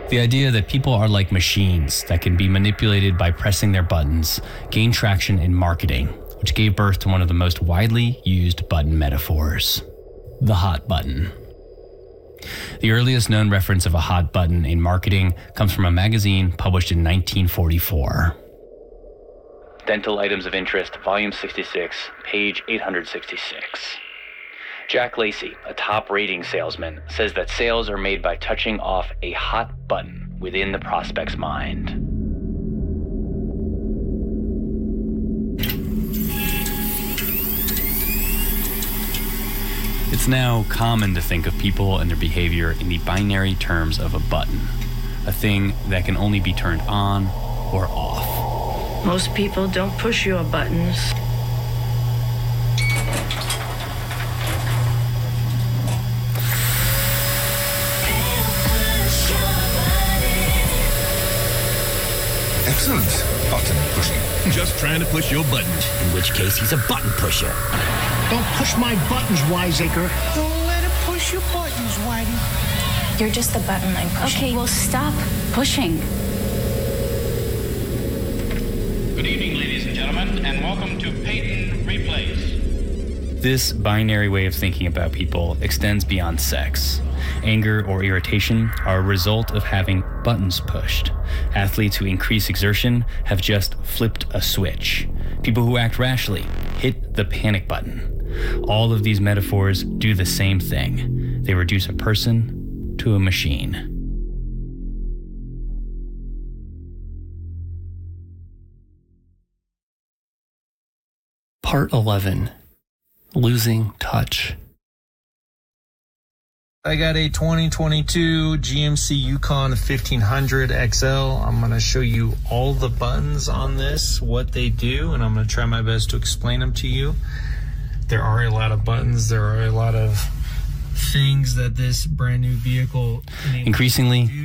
The idea that people are like machines that can be manipulated by pressing their buttons gained traction in marketing, which gave birth to one of the most widely used button metaphors, the hot button. The earliest known reference of a hot button in marketing comes from a magazine published in 1944. Dental Items of Interest, Volume 66, page 866. Jack Lacey, a top rating salesman, says that sales are made by touching off a hot button within the prospect's mind. It's now common to think of people and their behavior in the binary terms of a button, a thing that can only be turned on or off. Most people don't push your buttons. Excellent button pushing. Just trying to push your buttons. In which case, he's a button pusher. Don't push my buttons, wiseacre. Don't let him push your buttons, Whitey. You're just the button I'm pushing. Okay, well, stop pushing. Good evening, ladies and gentlemen, and welcome to Peyton Replays. This binary way of thinking about people extends beyond sex. Anger or irritation are a result of having buttons pushed. Athletes who increase exertion have just flipped a switch. People who act rashly hit the panic button. All of these metaphors do the same thing. They reduce a person to a machine. Part 11. Losing touch. I got a 2022 GMC Yukon 1500 XL. I'm going to show you all the buttons on this, what they do, and I'm going to try my best to explain them to you. There are a lot of buttons. There are a lot of things that this brand new vehicle increasingly